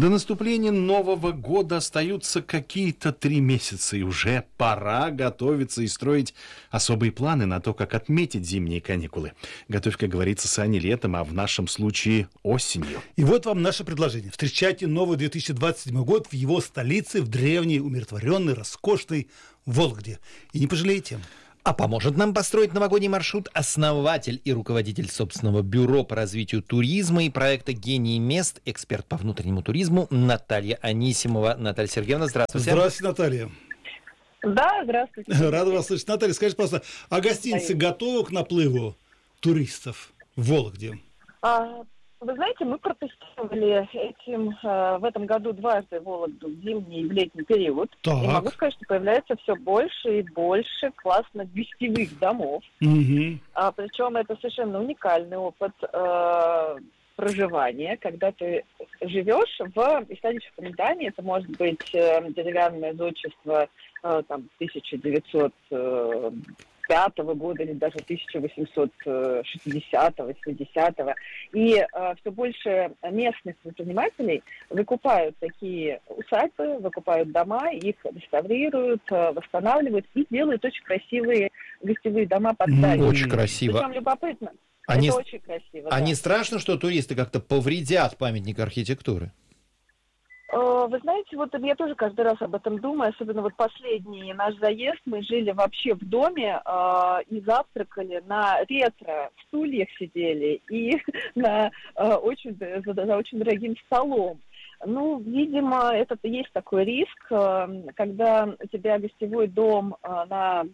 До наступления Нового года остаются какие-то 3 месяца, и уже пора готовиться и строить особые планы на то, как отметить зимние каникулы. Готовь, как говорится, сани летом, а в нашем случае осенью. И вот вам наше предложение. Встречайте новый 2027 год в его столице, в древней, умиротворенной, роскошной Вологде. И не пожалеете. А поможет нам построить новогодний маршрут основатель и руководитель собственного бюро по развитию туризма и проекта «Гении мест», эксперт по внутреннему туризму Наталья Анисимова. Наталья Сергеевна, здравствуйте. Здравствуйте, Наталья. Да, здравствуйте. Рада вас слышать. Наталья, скажите, пожалуйста, а гостиницы готовы к наплыву туристов в Вологде? Вы знаете, мы протестировали в этом году дважды Вологду в зимний и в летний период. Так. И могу сказать, что появляется все больше и больше классных гостевых домов. Угу. Причем это совершенно уникальный опыт проживания, когда ты живешь в историческом здании. Это может быть деревянное зодчество 1905 года или даже 1860-го, 70-го. И все больше местных предпринимателей выкупают такие усадьбы, выкупают дома, их реставрируют, восстанавливают и делают очень красивые гостевые дома под здание. Очень красиво. Причем любопытно. Это очень красиво. А да. не страшно, что туристы как-то повредят памятник архитектуры? Вы знаете, вот я тоже каждый раз об этом думаю, особенно вот последний наш заезд, мы жили вообще в доме и завтракали на ретро-стульях сидели и за очень дорогим столом. Ну, видимо, есть такой риск, когда у тебя гостевой дом на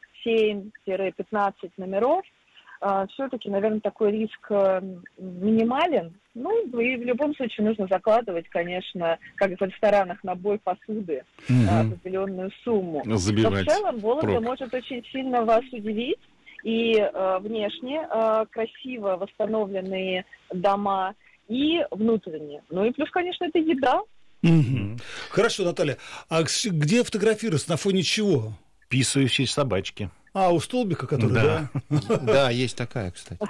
7-15 номеров, все-таки, наверное, такой риск минимален. Ну, и в любом случае нужно закладывать, конечно, как в ресторанах, набор посуды, определенную сумму. Забивать. Но в целом Вологда может очень сильно вас удивить. И внешне красиво восстановленные дома, и внутренне. Ну и плюс, конечно, это еда. Угу. Хорошо, Наталья. А где фотографироваться? На фоне чего? Писающие собачки. У столбика, который, да? Да, есть такая, кстати.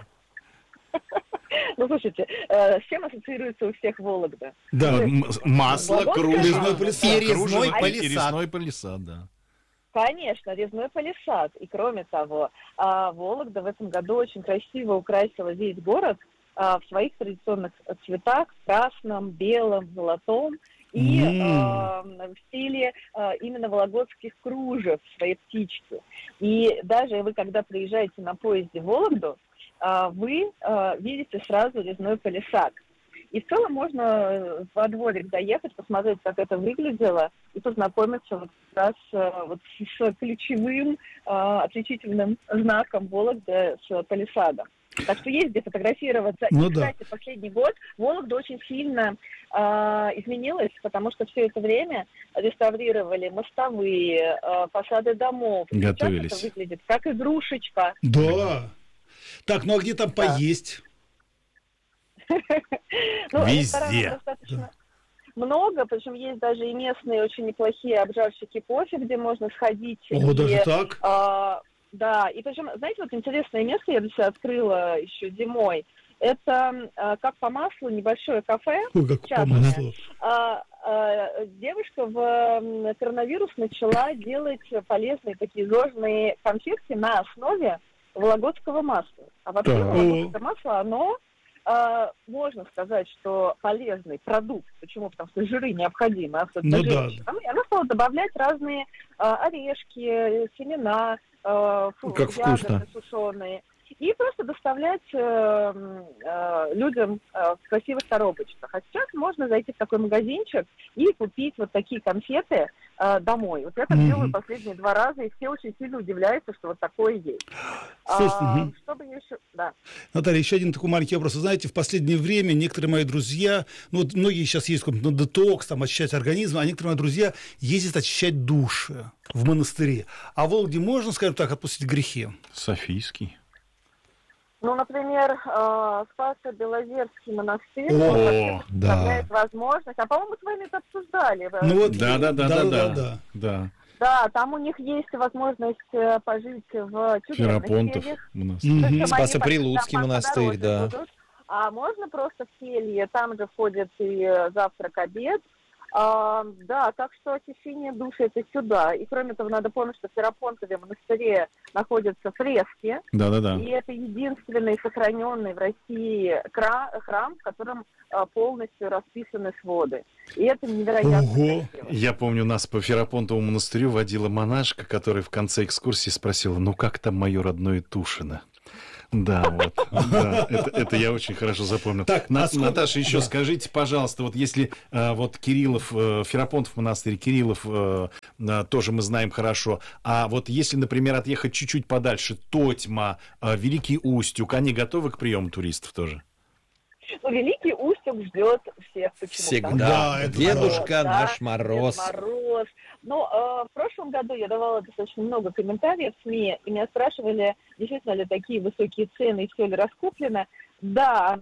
Ну, слушайте, с чем ассоциируется у всех Вологда? Да, масло, кружево, резной палисад, да. Конечно, резной палисад. И кроме того, Вологда в этом году очень красиво украсила весь город в своих традиционных цветах, красном, белом, золотом. И в стиле именно вологодских кружев, своей птички. И даже вы, когда приезжаете на поезде в Вологду, вы видите сразу резной палисад. И в целом можно во дворик доехать, посмотреть, как это выглядело, и познакомиться вот как раз с ключевым отличительным знаком Вологды, с палисадом. Так что есть где фотографироваться. Ну, и, кстати, последний год Вологда очень сильно изменилась, потому что все это время реставрировали мостовые, фасады домов. Готовились. Сейчас это выглядит как игрушечка. Да. Так, ну а где там поесть? Везде. Достаточно много, причем есть даже и местные очень неплохие обжарщики кофе, где можно сходить. Даже так? Да, и причем, знаете, вот интересное место я для себя открыла еще зимой. Это как по маслу небольшое кафе. Как по маслу. Девушка в коронавирус начала делать полезные такие зожные конфетки на основе вологодского масла. А вообще вологодское масло, оно, можно сказать, что полезный продукт. Почему? Потому что жиры необходимы, особенно женщинам. И она стала добавлять разные орешки, семена, ягоды сушеные. И просто доставлять людям в красивых коробочках. А сейчас можно зайти в такой магазинчик и купить вот такие конфеты домой. Вот я так делаю последние 2 раза, и все очень сильно удивляются, что вот такое есть. Чтобы еще... Да. Наталья, еще один такой маленький вопрос. Вы знаете, в последнее время некоторые мои друзья, многие сейчас ездят на детокс, очищать организм, а некоторые мои друзья ездят очищать души в монастыре. А в Вологде можно, скажем так, отпустить грехи? Софийский. Ну, например, Спасо-Белозерский монастырь представляет возможность. А, по-моему, с вами это обсуждали. Да. Да, там у них есть возможность пожить в тюремных кельях. Спасо-Прилуцкий монастырь, да. А можно просто в келье, там же входит и завтрак, обед, Да, так что очищение души это сюда. И кроме того, надо помнить, что в Ферапонтове монастыре находятся фрески. Да-да-да. И это единственный сохраненный в России храм, в котором полностью расписаны своды. И это невероятно красиво. Я помню, нас по Ферапонтовому монастырю водила монашка, которая в конце экскурсии спросила, ну как там мое родное Тушино? Да, вот. Да, это я очень хорошо запомнил. Так, Наташа, еще скажите, пожалуйста, вот если вот Кириллов, Ферапонтов монастырь, Кириллов тоже мы знаем хорошо, а вот если, например, отъехать чуть-чуть подальше, Тотьма, Великий Устюг, они готовы к приему туристов тоже? Ну, Великий Устюг ждет всех почему-то. Всегда. Да, это Дедушка да, наш Мороз. Дед Мороз. Но в прошлом году я давала достаточно много комментариев в СМИ, и меня спрашивали, действительно ли такие высокие цены и все ли раскуплено. Да,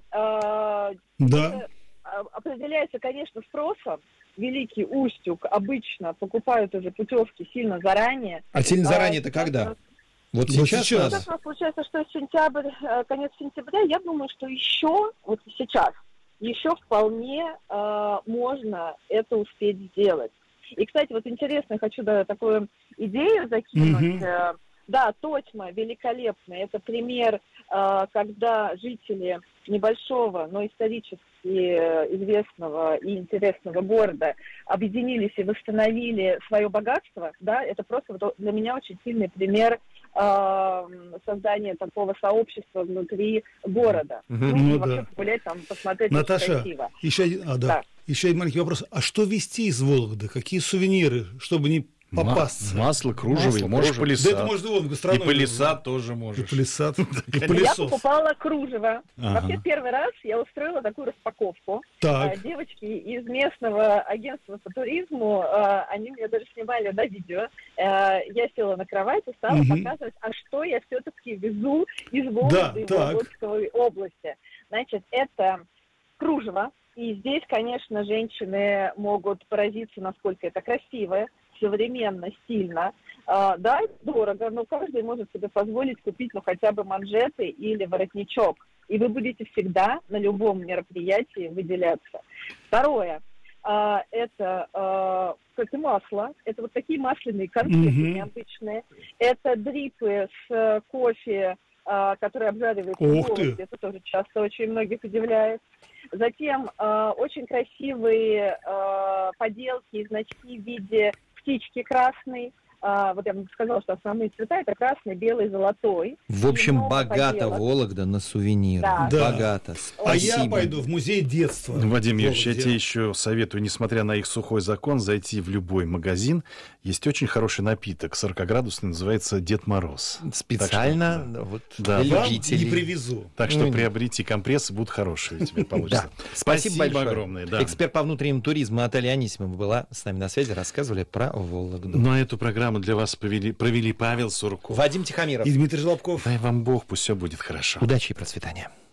это определяется, конечно, спросом. Великий Устюг обычно покупают уже путевки сильно заранее. А сильно заранее это когда? Вот сейчас надо? У нас получается, что сентябрь, конец сентября, я думаю, что еще, вот сейчас, еще вполне можно это успеть сделать. И, кстати, вот интересно, хочу такую идею закинуть. Да, Тотьма великолепная. Это пример, когда жители небольшого, но исторически известного и интересного города объединились и восстановили свое богатство. Да, это просто для меня очень сильный пример создания такого сообщества внутри города. И вообще погулять там, посмотреть, Наташа, красиво. еще один маленький вопрос. А что везти из Вологды? Какие сувениры, чтобы не попасться? Масло, кружево, и можешь пылесат. Да это можно вон в гастрономе. И пылесат тоже можешь. И пылесат, и Я пылесос. покупала кружево. Вообще, первый раз я устроила такую распаковку. Так. Девочки из местного агентства по туризму, они меня даже снимали на видео. Я села на кровать и стала показывать, а что я все-таки везу из Вологды, из Вологодской области. Значит, это кружево. И здесь, конечно, женщины могут поразиться, насколько это красиво, современно, стильно. Да, дорого, но каждый может себе позволить купить, хотя бы манжеты или воротничок. И вы будете всегда на любом мероприятии выделяться. Второе. Это, кстати, масло. Это вот такие масляные конфеты необычные. Это дрипы с кофе, которые обжариваются в Вологде. Это тоже часто очень многих удивляет. Затем очень красивые поделки и значки в виде птички красной. Вот я бы сказала, что основные цвета это красный, белый, золотой. В общем, богато Вологда на сувениры. Да. Богато. А я пойду в музей детства. Вадим Юрьевич, я тебе еще советую, несмотря на их сухой закон, зайти в любой магазин. Есть очень хороший напиток, 40-градусный, называется Дед Мороз. Специально для любителей. Не привезу. Так что приобрети компрессы, будут хорошие у тебя получится. Спасибо большое. Огромное. Эксперт по внутреннему туризму Наталья Анисимова была с нами на связи, рассказывали про Вологду. На эту программу для вас провели Павел Сурков, Вадим Тихомиров и Дмитрий Жлобков. Дай вам Бог, пусть все будет хорошо. Удачи и процветания.